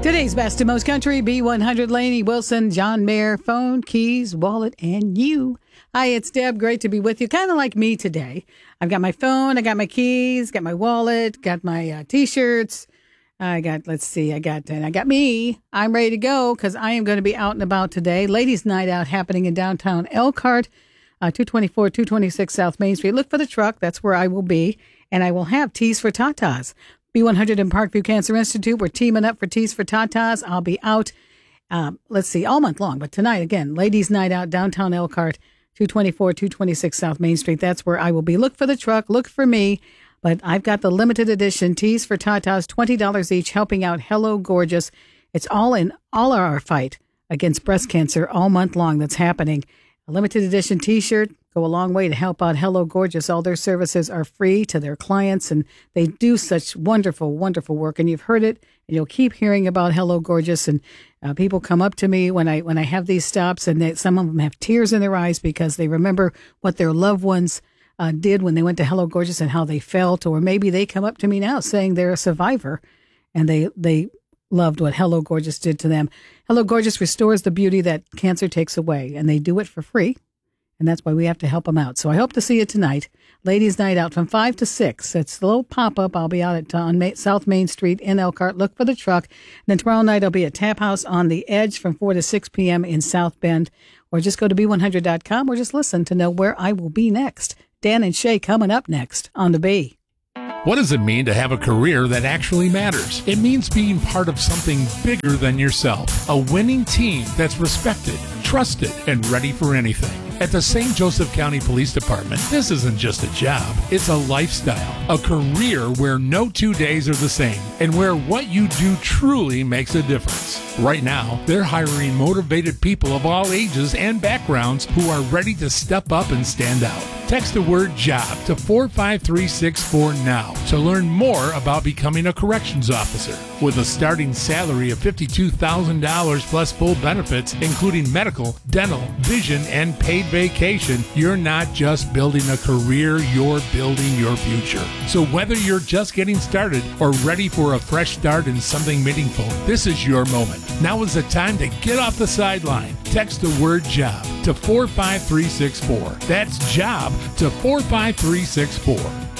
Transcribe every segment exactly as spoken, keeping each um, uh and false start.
Today's best and most country, B one hundred, Lainey Wilson, John Mayer, phone, keys, wallet, and you. Hi, it's Deb. Great to be with you. Kind of like me today. I've got my phone, I got my keys, got my wallet, got my uh, T-shirts. I got, let's see, I got, and I got me. I'm ready to go because I am going to be out and about today. Ladies' Night Out happening in downtown Elkhart, uh, two twenty-four, two twenty-six South Main Street. Look for the truck. That's where I will be. And I will have Teas for Tatas. B one hundred and Parkview Cancer Institute. We're teaming up for Teas for Tatas. I'll be out, um, let's see, all month long. But tonight, again, Ladies' Night Out, downtown Elkhart, two twenty-four, two twenty-six South Main Street. That's where I will be. Look for the truck. Look for me. But I've got the limited edition Teas for Tatas, twenty dollars each, helping out Hello Gorgeous. It's all in all our fight against breast cancer all month long that's happening. A limited edition T-shirt go a long way to help out Hello Gorgeous. All their services are free to their clients, and they do such wonderful, wonderful work. And you've heard it, and you'll keep hearing about Hello Gorgeous. And uh, people come up to me when I when I have these stops, and they, some of them have tears in their eyes because they remember what their loved ones uh, did when they went to Hello Gorgeous and how they felt. Or maybe they come up to me now saying they're a survivor, and they they loved what Hello Gorgeous did to them. Hello Gorgeous restores the beauty that cancer takes away, and they do it for free. And that's why we have to help them out. So I hope to see you tonight. Ladies' Night Out from five to six. It's a little pop-up. I'll be out at on May, South Main Street in Elkhart. Look for the truck. And then tomorrow night I'll be at Tap House on the Edge from four to six p.m. in South Bend. Or just go to B one hundred dot com or just listen to know where I will be next. Dan and Shay coming up next on the B. What does it mean to have a career that actually matters? It means being part of something bigger than yourself. A winning team that's respected, trusted, and ready for anything. At the Saint Joseph County Police Department, this isn't just a job, it's a lifestyle, a career where no two days are the same, and where what you do truly makes a difference. Right now, they're hiring motivated people of all ages and backgrounds who are ready to step up and stand out. Text the word JOB to four five three six four now to learn more about becoming a corrections officer. With a starting salary of fifty-two thousand dollars plus full benefits, including medical, dental, vision, and paid vacation, you're not just building a career, you're building your future. So whether you're just getting started or ready for a fresh start in something meaningful, this is your moment. Now is the time to get off the sideline. Text the word JOB to four five three six four. That's JOB to four five three six four.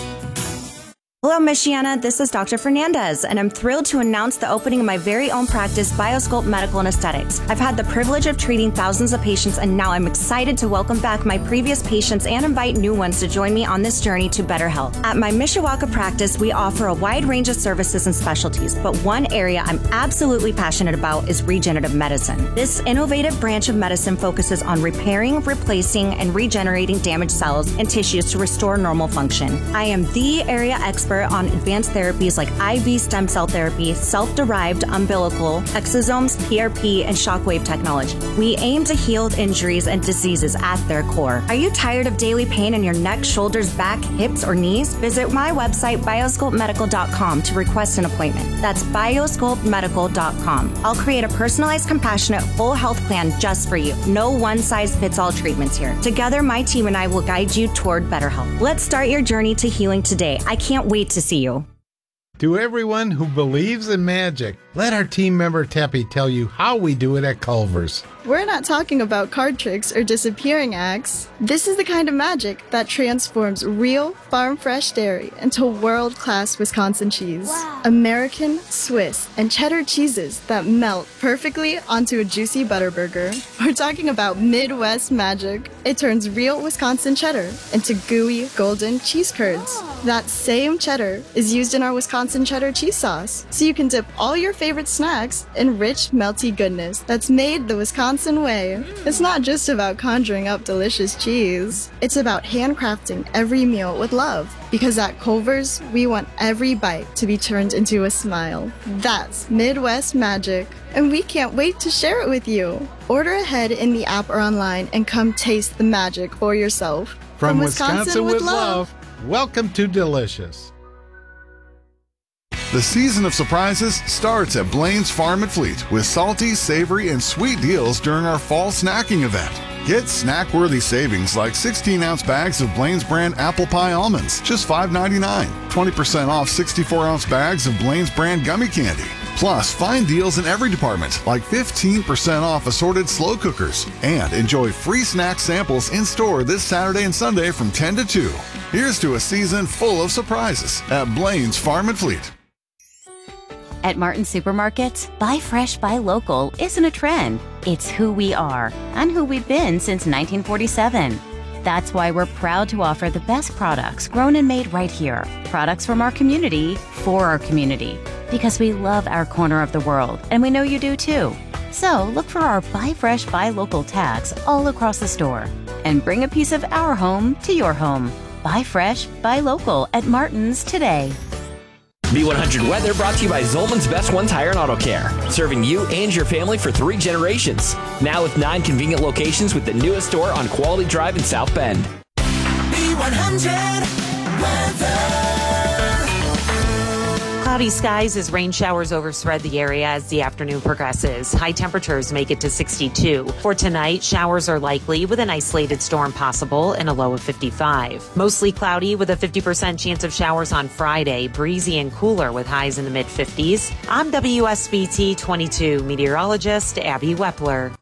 Hello, Michiana. This is Doctor Fernandez, and I'm thrilled to announce the opening of my very own practice, BioSculpt Medical and Aesthetics. I've had the privilege of treating thousands of patients, and now I'm excited to welcome back my previous patients and invite new ones to join me on this journey to better health. At my Mishawaka practice, we offer a wide range of services and specialties, but one area I'm absolutely passionate about is regenerative medicine. This innovative branch of medicine focuses on repairing, replacing, and regenerating damaged cells and tissues to restore normal function. I am the area expert on advanced therapies like I V stem cell therapy, self-derived umbilical, exosomes, P R P, and shockwave technology. We aim to heal injuries and diseases at their core. Are you tired of daily pain in your neck, shoulders, back, hips, or knees? Visit my website, biosculpt medical dot com, to request an appointment. That's biosculpt medical dot com. I'll create a personalized, compassionate, full health plan just for you. No one-size-fits-all treatments here. Together, my team and I will guide you toward better health. Let's start your journey to healing today. I can't wait to see you. To everyone who believes in magic, let our team member Teppy tell you how we do it at Culver's. We're not talking about card tricks or disappearing acts. This is the kind of magic that transforms real, farm-fresh dairy into world-class Wisconsin cheese. Wow. American, Swiss, and cheddar cheeses that melt perfectly onto a juicy butter burger. We're talking about Midwest magic. It turns real Wisconsin cheddar into gooey, golden cheese curds. Oh. That same cheddar is used in our Wisconsin cheddar cheese sauce, so you can dip all your favorite snacks in rich, melty goodness that's made the Wisconsin way. It's not just about conjuring up delicious cheese. It's about handcrafting every meal with love. Because at Culver's, we want every bite to be turned into a smile. That's Midwest magic. And we can't wait to share it with you. Order ahead in the app or online and come taste the magic for yourself. From, From Wisconsin, Wisconsin with, with love, love, welcome to Delicious. The season of surprises starts at Blaine's Farm and Fleet with salty, savory, and sweet deals during our fall snacking event. Get snack-worthy savings like sixteen-ounce bags of Blaine's brand apple pie almonds, just five ninety-nine. twenty percent off sixty-four ounce bags of Blaine's brand gummy candy. Plus, find deals in every department, like fifteen percent off assorted slow cookers. And enjoy free snack samples in store this Saturday and Sunday from ten to two. Here's to a season full of surprises at Blaine's Farm and Fleet. At Martin Supermarkets, buy fresh, buy local isn't a trend. It's who we are and who we've been since nineteen forty-seven. That's why we're proud to offer the best products grown and made right here. Products from our community for our community. Because we love our corner of the world, and we know you do too. So look for our Buy Fresh, Buy Local tags all across the store. And bring a piece of our home to your home. Buy fresh, buy local at Martin's today. B one hundred Weather brought to you by Zolman's Best One Tire and Auto Care, serving you and your family for three generations. Now with nine convenient locations with the newest store on Quality Drive in South Bend. B one hundred Weather. Cloudy skies as rain showers overspread the area as the afternoon progresses. High temperatures make it to sixty-two. For tonight, showers are likely with an isolated storm possible and a low of fifty-five. Mostly cloudy with a fifty percent chance of showers on Friday. Breezy and cooler with highs in the mid fifties. I'm W S B T twenty-two meteorologist Abby Wepler.